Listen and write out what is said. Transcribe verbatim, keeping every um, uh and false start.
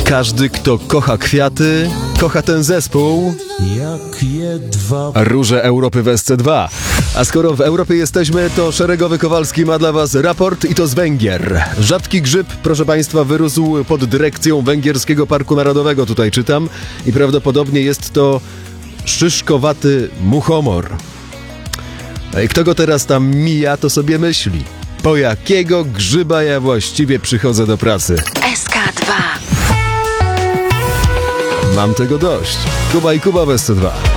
Każdy, kto kocha kwiaty, kocha ten zespół. Jak jedwa... Róże Europy w S C dwa. A skoro w Europie jesteśmy, to Szeregowy Kowalski ma dla was raport i to z Węgier. Rzadki grzyb, proszę państwa, wyrósł pod dyrekcją Węgierskiego Parku Narodowego, tutaj czytam, i prawdopodobnie jest to szyszkowaty muchomor. No i kto go teraz tam mija, to sobie myśli: po jakiego grzyba ja właściwie przychodzę do pracy? S K dwa. Mam tego dość. Kuba i Kuba w S C dwa.